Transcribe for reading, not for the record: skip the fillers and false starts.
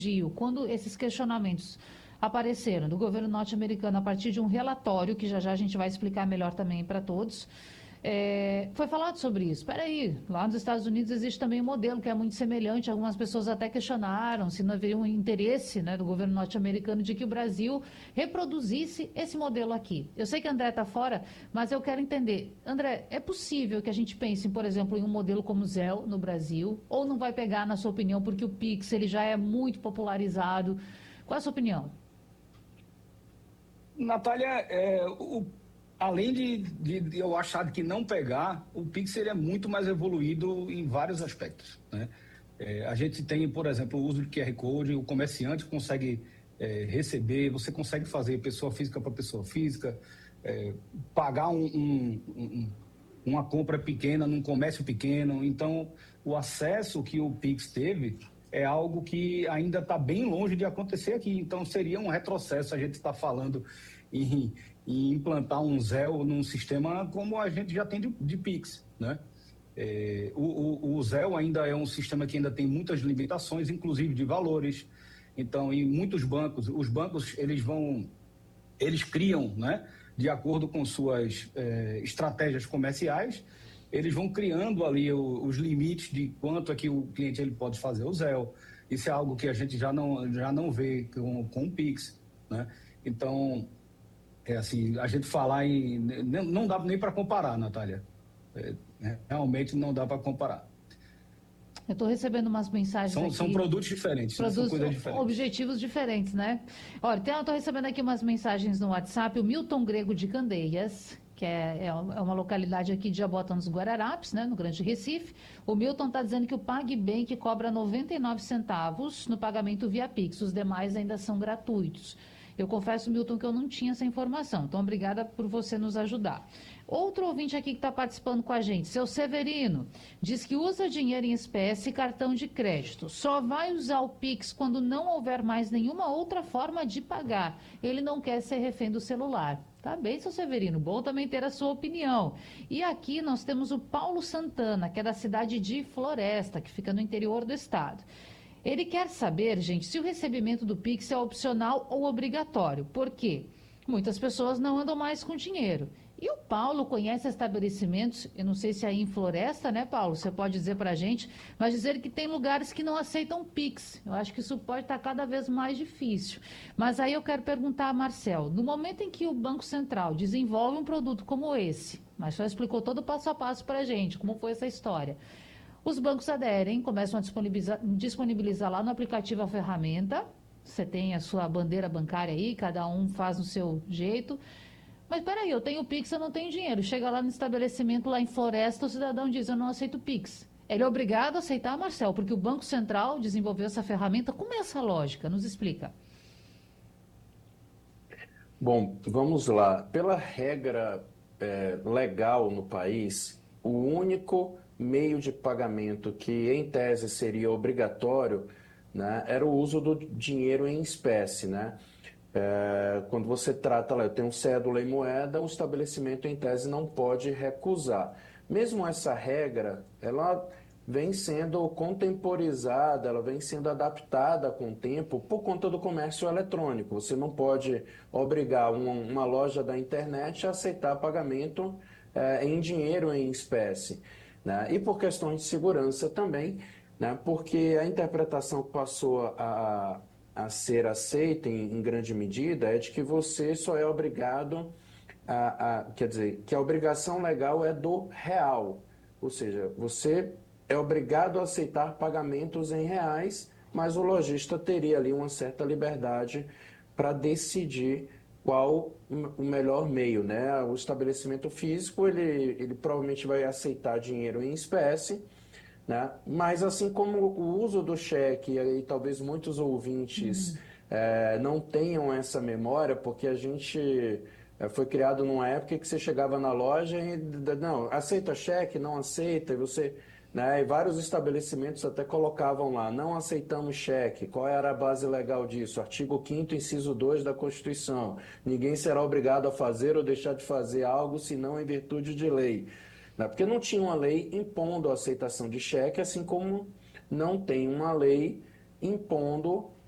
quando esses questionamentos apareceram do governo norte-americano a partir de um relatório, que já já a gente vai explicar melhor também para todos, foi falado sobre isso. Espera aí, lá nos Estados Unidos existe também um modelo que é muito semelhante. Algumas pessoas até questionaram se não haveria um interesse, né, do governo norte-americano de que o Brasil reproduzisse esse modelo aqui. Eu sei que André está fora, mas eu quero entender. André, é possível que a gente pense, por exemplo, em um modelo como o Zelle no Brasil? Ou não vai pegar, na sua opinião, porque o Pix ele já é muito popularizado? Qual é a sua opinião? Natália, além de eu achar que não pegar, o Pix ele é muito mais evoluído em vários aspectos, né? A gente tem, por exemplo, o uso de QR Code, o comerciante consegue receber, você consegue fazer pessoa física para pessoa física, pagar uma compra pequena num comércio pequeno. Então, o acesso que o Pix teve é algo que ainda está bem longe de acontecer aqui. Então, seria um retrocesso a gente estar falando em implantar um Zelle num sistema como a gente já tem de Pix, né? O Zelle ainda é um sistema que ainda tem muitas limitações, inclusive de valores. Então, em muitos bancos, os bancos eles criam, né, de acordo com suas estratégias comerciais, eles vão criando ali os limites de quanto é que o cliente ele pode fazer o Zelle. Isso é algo que a gente já não vê com o Pix, né? Então, assim, a gente falar não dá nem para comparar, Natália. Realmente não dá para comparar. Eu estou recebendo umas mensagens São aqui. produtos diferentes, né? São Produz coisas diferentes. objetivos diferentes, né? Olha, eu estou recebendo aqui umas mensagens no WhatsApp. O Milton Grego de Candeias, que é uma localidade aqui de Jabotão dos Guararapes, né, no Grande Recife. O Milton está dizendo que o PagBank cobra 99 centavos no pagamento via Pix. Os demais ainda são gratuitos. Eu confesso, Milton, que eu não tinha essa informação. Então, obrigada por você nos ajudar. Outro ouvinte aqui que está participando com a gente, seu Severino, diz que usa dinheiro em espécie e cartão de crédito. Só vai usar o Pix quando não houver mais nenhuma outra forma de pagar. Ele não quer ser refém do celular. Tá bem, seu Severino, bom também ter a sua opinião. E aqui nós temos o Paulo Santana, que é da cidade de Floresta, que fica no interior do estado. Ele quer saber, gente, se o recebimento do Pix é opcional ou obrigatório. Por quê? Muitas pessoas não andam mais com dinheiro. E o Paulo conhece estabelecimentos, eu não sei se é aí em Floresta, né, Paulo? Você pode dizer para a gente, mas dizer que tem lugares que não aceitam Pix. Eu acho que isso pode estar cada vez mais difícil. Mas aí eu quero perguntar a Marcel, no momento em que o Banco Central desenvolve um produto como esse, mas só explicou todo o passo a passo para a gente, como foi essa história. Os bancos aderem, começam a disponibilizar lá no aplicativo a ferramenta. Você tem a sua bandeira bancária aí, cada um faz no seu jeito. Mas peraí, eu tenho Pix, eu não tenho dinheiro. Chega lá no estabelecimento, lá em Floresta, o cidadão diz, eu não aceito Pix. Ele é obrigado a aceitar, Marcel, porque o Banco Central desenvolveu essa ferramenta. Como é essa lógica? Nos explica. Bom, vamos lá. Pela regra legal no país, o único meio de pagamento que, em tese, seria obrigatório, né, era o uso do dinheiro em espécie, né? Quando você trata lá, eu tenho cédula e moeda, o estabelecimento, em tese, não pode recusar. Mesmo essa regra, ela vem sendo contemporizada, ela vem sendo adaptada com o tempo por conta do comércio eletrônico. Você não pode obrigar uma loja da internet a aceitar pagamento em dinheiro em espécie, né? E por questões de segurança também, né? Porque a interpretação que passou a ser aceita em grande medida é de que você só é obrigado quer dizer, que a obrigação legal é do real, ou seja, você é obrigado a aceitar pagamentos em reais, mas o lojista teria ali uma certa liberdade para decidir qual o melhor meio, né? O estabelecimento físico, ele provavelmente vai aceitar dinheiro em espécie, né? Mas assim como o uso do cheque, e aí talvez muitos ouvintes não tenham essa memória, porque a gente foi criado numa época que você chegava na loja e não, aceita cheque, não aceita, e você, né? E vários estabelecimentos até colocavam lá, não aceitamos cheque. Qual era a base legal disso? Artigo 5º, inciso 2 da Constituição. Ninguém será obrigado a fazer ou deixar de fazer algo senão em virtude de lei, né? Porque não tinha uma lei impondo a aceitação de cheque, assim como não tem uma lei impondo